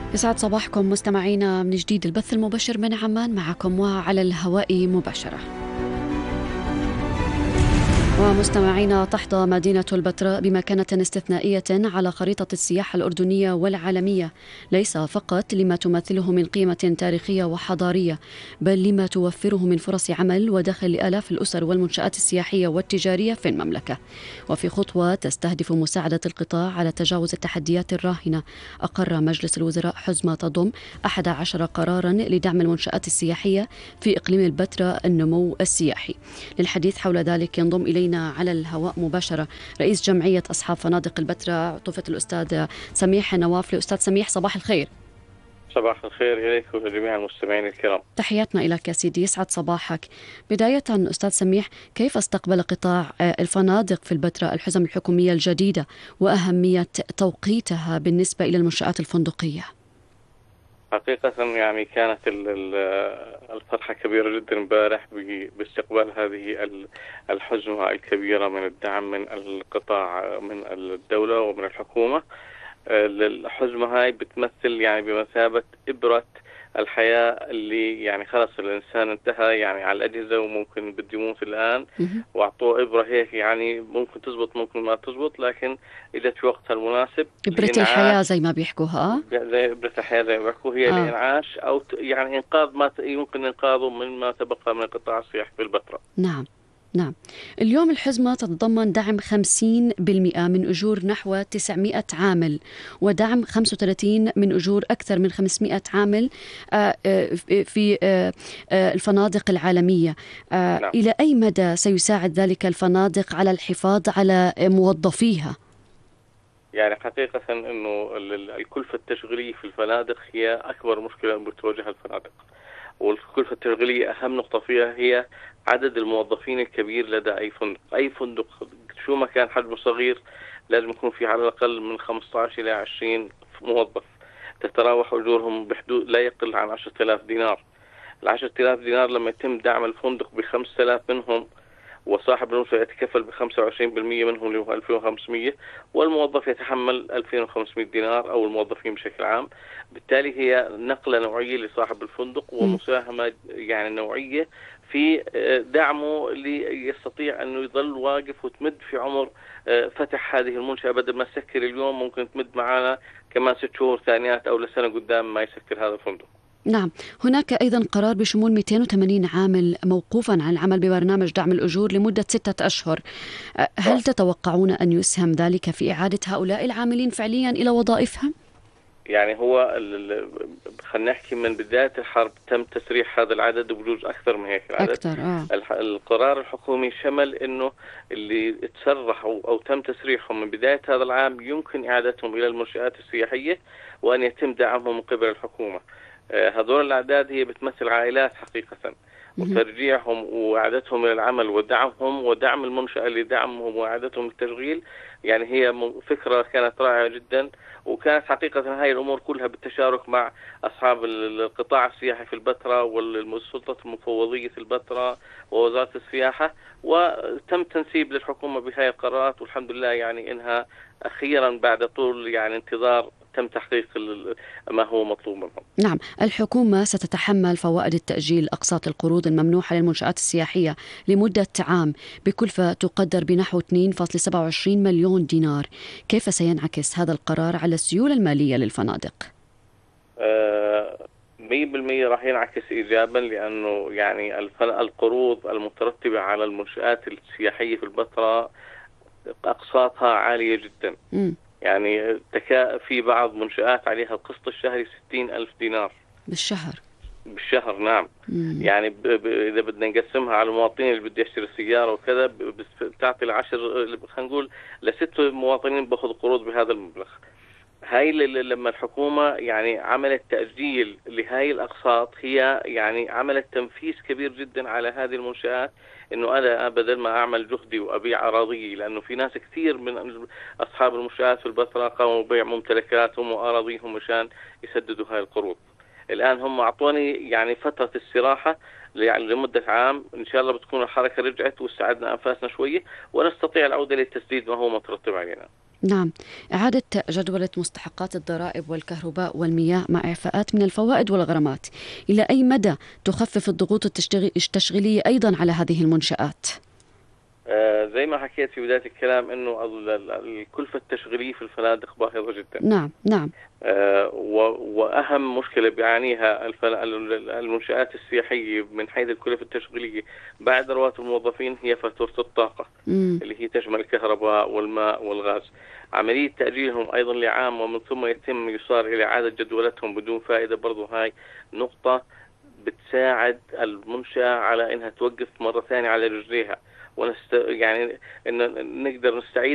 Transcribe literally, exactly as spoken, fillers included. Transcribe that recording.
يسعد صباحكم مستمعينا من جديد. البث المباشر من عمان معكم وعلى الهواء مباشرة. ومستمعينا، تحظى مدينة البتراء بمكانة استثنائية على خريطة السياحة الأردنية والعالمية، ليس فقط لما تمثله من قيمة تاريخية وحضارية، بل لما توفره من فرص عمل ودخل لآلاف الأسر والمنشآت السياحية والتجارية في المملكة. وفي خطوة تستهدف مساعدة القطاع على تجاوز التحديات الراهنة، أقر مجلس الوزراء حزمة تضم أحد عشر قرارا لدعم المنشآت السياحية في إقليم البتراء النمو السياحي. للحديث حول ذلك ينضم إلينا على الهواء مباشرة رئيس جمعية أصحاب فنادق البتراء طفة الأستاذ سميح نواف. الأستاذ سميح، صباح الخير. صباح الخير إليك ولجميع المستمعين الكرام. تحياتنا لك يا سيدي، يسعد صباحك. بداية أستاذ سميح، كيف استقبل قطاع الفنادق في البتراء الحزم الحكومية الجديدة وأهمية توقيتها بالنسبة إلى المنشآت الفندقية؟ حقيقة يعني كانت الفرحة كبيرة جدا امبارح باستقبال هذه الحزمة الكبيرة من الدعم من القطاع من الدولة ومن الحكومة. الحزمة هاي بتمثل يعني بمثابة إبرة الحياة اللي يعني خلاص الإنسان انتهى يعني على الأجهزة وممكن بده يموت الآن، وأعطوه إبرة هيك يعني ممكن تزبط ممكن ما تزبط، لكن إجت في وقتها المناسب. إبرة الحياة زي ما بيحكوها، زي إبرة الحياة زي ما بيحكوا، هي آه. لإنعاش أو يعني إنقاذ ما يمكن إنقاذه من ما تبقى من قطاع السياحة في البتراء. نعم نعم. اليوم الحزمة تتضمن دعم خمسين بالمئة من أجور نحو تسعمئة عامل، ودعم خمسة وثلاثين من أجور أكثر من خمسمئة عامل في الفنادق العالمية. نعم. إلى أي مدى سيساعد ذلك الفنادق على الحفاظ على موظفيها؟ يعني حقيقة أنه الكلفة التشغيلية في الفنادق هي أكبر مشكلة بتواجهها الفنادق، والكلفة التشغيلية أهم نقطة فيها هي عدد الموظفين الكبير لدى أي فندق. أي فندق شو ما كان حجمه صغير لازم يكون في على الأقل من خمسة عشر إلى عشرين موظف، تتراوح أجورهم بحدود لا يقل عن عشرة آلاف دينار. العشرة آلاف دينار لما يتم دعم الفندق بخمسة آلاف منهم، وصاحب المنشأة يتكفل بخمسة وعشرين بالمئة منهم اللي هو ألفين وخمسمئة، والموظف يتحمل ألفين وخمسمئة دينار أو الموظفين بشكل عام. بالتالي هي نقلة نوعية لصاحب الفندق ومساهمة يعني نوعية في دعمه اللي يستطيع أنه يظل واقف وتمد في عمر فتح هذه المنشأة. بدل ما تسكر اليوم ممكن تمد معنا كمان ست شهور ثانيات أو لسنة قدام ما يسكر هذا الفندق. نعم. هناك أيضا قرار بشمول مئتين وثمانين عامل موقوفا عن العمل ببرنامج دعم الأجور لمدة ستة أشهر. هل تتوقعون أن يسهم ذلك في إعادة هؤلاء العاملين فعليا إلى وظائفهم؟ يعني هو خلينا نحكي من بداية الحرب تم تسريح هذا العدد وبجوز أكثر من هيك العدد. أكثر. آه. القرار الحكومي شمل إنه اللي تسرحوا أو تم تسريحهم من بداية هذا العام يمكن إعادتهم إلى المنشآت السياحية وأن يتم دعمهم من قبل الحكومة. هذول الأعداد هي بتمثل عائلات حقيقة، وترجيعهم وإعادتهم إلى العمل ودعمهم ودعم المنشأة لدعمهم وإعادتهم للتشغيل، يعني هي فكرة كانت رائعة جدا. وكانت حقيقة هاي الأمور كلها بالتشارك مع أصحاب القطاع السياحي في البتراء والسلطة المفوضية في البتراء ووزارة السياحة، وتم تنسيب للحكومة بهاي القرارات، والحمد لله يعني إنها أخيرا بعد طول يعني انتظار تم تحقيق ما هو مطلوب منهم. نعم. الحكومة ستتحمل فوائد التأجيل أقساط القروض الممنوحة للمنشآت السياحية لمدة عام بكلفة تقدر بنحو اثنين فاصلة سبعة وعشرين مليون دينار. كيف سينعكس هذا القرار على السيولة المالية للفنادق؟ مية بالمية راح ينعكس إيجابا، لأنه يعني القروض المترتبة على المنشآت السياحية في البتراء أقساطها عالية جدا. م. يعني تكا في بعض منشآت عليها القسط الشهري ستين ألف دينار بالشهر. بالشهر نعم. مم. يعني ب... ب... إذا بدنا نقسمها على المواطنين اللي بده يشتري سيارة وكذا بتعطي العشر، خلينا نقول لست مواطنين باخذ قروض بهذا المبلغ. هاي لما الحكومة يعني عملت تأجيل لهاي الأقساط، هي يعني عملت تنفيذ كبير جدا على هذه المنشآت، إنه أنا بدل ما أعمل جهدي وأبيع أراضي، لأنه في ناس كثير من أصحاب المنشآت في البتراء قاموا ببيع ممتلكاتهم وأراضيهم مشان يسددوا هاي القروض. الآن هم أعطوني يعني فترة استراحة يعني لمدة عام، إن شاء الله بتكون الحركة رجعت واستعدنا أنفاسنا شوية ونستطيع العودة للتسديد ما هو مترتب علينا. نعم. إعادة جدولة مستحقات الضرائب والكهرباء والمياه مع إعفاءات من الفوائد والغرامات، إلى أي مدى تخفف الضغوط التشغيلية أيضا على هذه المنشآت؟ آه زي ما حكيت في بداية الكلام أنه الكلفة التشغيلية في الفنادق باهظة جدا. نعم نعم. آه وأهم مشكلة بيعانيها المنشآت السياحية من حيث الكلفة التشغيلية بعد رواتب الموظفين هي فاتورة الطاقة مم. اللي هي تشمل الكهرباء والماء والغاز. عملية تأجيلهم أيضا لعام ومن ثم يتم يصار إلى إعادة جدولتهم بدون فائدة، برضو هاي نقطة بتساعد المنشأة على إنها توقف مرة ثانية على رجليها، ونست يعني إن نقدر نستعيد